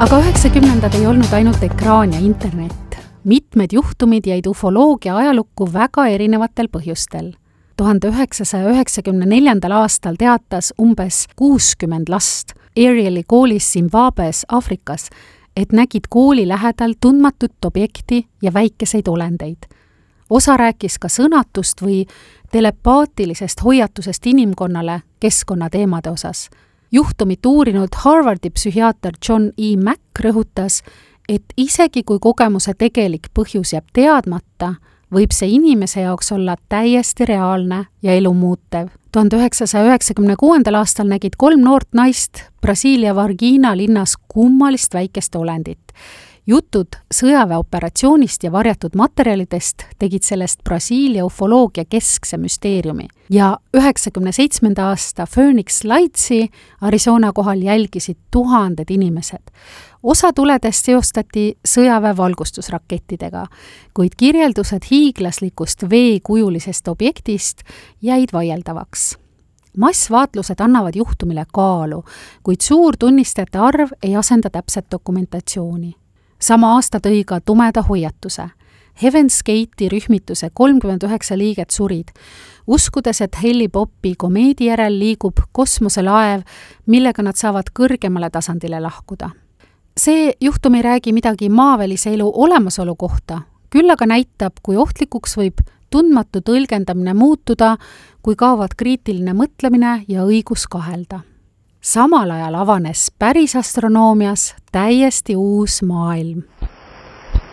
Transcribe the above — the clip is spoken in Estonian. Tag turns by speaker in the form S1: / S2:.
S1: Aga 90-ndad ei olnud ainult ekraan ja internet. Mitmed juhtumid jäid ufoloogia ajalukku väga erinevatel põhjustel. 1994. aastal teatas umbes 60 last Arieli koolis Zimbabwes, Aafrikas, et nägid kooli lähedal tundmatut objekti ja väikeseid olendeid. Osa rääkis ka sõnatust või telepaatilisest hoiatusest inimkonnale keskkonnateemade osas. Juhtumit uurinud Harvardi psühhiaater John E. Mack rõhutas, et isegi kui kogemuse tegelik põhjus jääb teadmata, võib see inimese jaoks olla täiesti reaalne ja elumuutev. 1996. aastal nägid 3 noort naist Brasiilia Varginha linnas kummalist väikest olendit. Jutud sõjaväeoperatsioonist ja varjatud materjalidest tegid sellest Brasiilia ufoloogia keskse müsteeriumi. Ja 97. aasta Phoenix Lightsi Arizona kohal jälgisid tuhanded inimesed. Osa tuledest seostati sõjaväe valgustusrakettidega, kuid kirjeldused hiiglaslikust veekujulisest objektist jäid vaieldavaks. Massvaatlused annavad juhtumile kaalu, kuid suur tunnistajate arv ei asenda täpset dokumentatsiooni. Sama aasta tõi ka tumeda hoiatuse. Heaven's Gate'i rühmituse 39 liiget surid, uskudes, et helipopi komeedi järel liigub kosmoselaev, millega nad saavad kõrgemale tasandile lahkuda. See juhtum ei räägi midagi maavälise elu olemasolu kohta, küll aga näitab, kui ohtlikuks võib tundmatu tõlgendamine muutuda, kui kaovad kriitiline mõtlemine ja õigus kahelda. Samal ajal avanes päris astronoomias täiesti uus maailm.